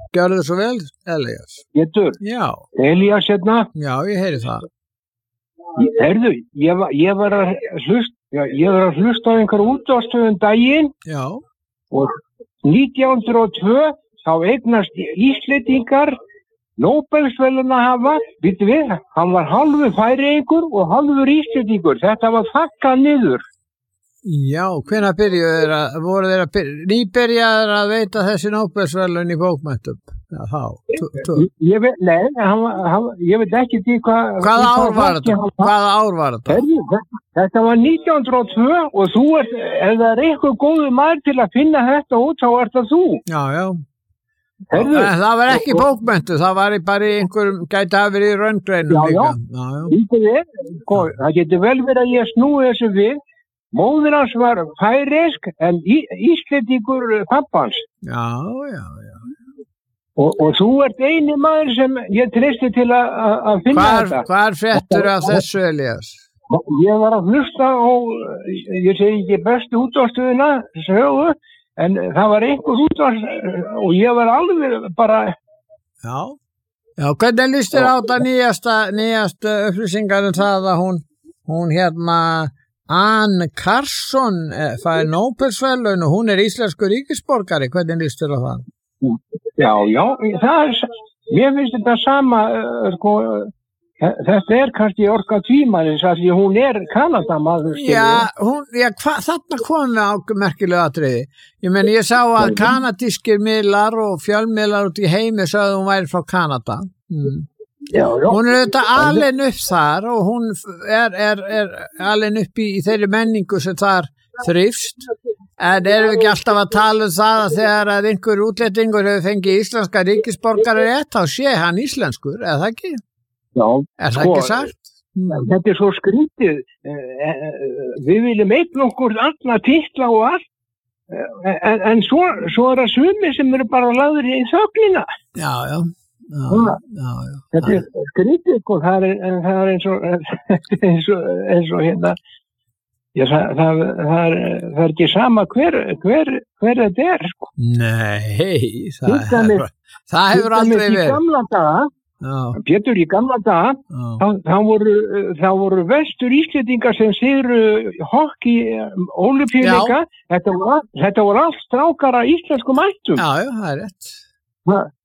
Gjörðu svo vel, Elías. Getur. Já. Elías hérna. Já, ég heyri það. Heyrðu, ég var að hlusta á einhver útvarpsstöð daginn. Já. Og 1902 þá eignast Íslendingar Nóbelsverðlaunahafa, býttu við, hann var halvur Færeyingur og halvur Íslendingur. Þetta var þakkað niður. Já, hvenær voru þeir nýbyrjaðir að veita þessi Nóbelsverðlaun í bókmenntum? Já, þá. Ég veit ekki til hvaða ár var þetta? Þetta var 1902 og þú ef það er eitthvað góður maður til að finna þetta út, þá ert það þú. Já, já. En það var ekki bókmenntu, það var bara í einhverjum, gæti að vera í raungreinum líka. Já. Það getur vel verið að ég snúi þessu við. Móðir hans var færeysk en Íslendingur pappans. Já. Og þú ert eini maður sem ég treysti til að finna þetta. Hvar fréttur af þessu, Elías? Ég var að hlusta á, ég segi ekki bestu útvarpsstöðina, sögu, en það var einhver útvarps og ég var alveg bara... Já, hvernig líst þér á þetta nýjasta upplýsingar það að hún hérna Anne Carson fær Nóbelsverðlaun og hún íslenskur ríkisborgari, hvernig líst þér á það? Já, mér finnst þetta sama, þetta kannski orka tímanis að því hún Kanadamaður. Já, þarna komum við á merkilegu atriði. Ég sá að kanadískir miðlar og fjölmiðlar út í heimi sagði hún væri frá Kanada. Já. Hún auðvitað alin upp þar og hún alin upp í þeirri menningu sem þar þrifst. En erum við ekki alltaf að tala það að þegar að einhver útlendingur hefur fengið íslenska ríkisborgari þá sé hann íslenskur, eða það ekki? Já, það ekki sagt? Þetta svo skrítið. Við viljum eigna okkur alla titla og allt, en svo það sumir sem eru bara lagður í þögnina. Já. Þetta skrítið, það er eins og hérna. Það er ekki sama hver þetta sko. Nei, það hefur aldrei verið. Í gamla daga, Pétur, í gamla daga, þá voru vestur Íslendingar sem sigru hokki ólympíuleika. Þetta voru allt strákar af íslenskum ættum. Já, það er rétt.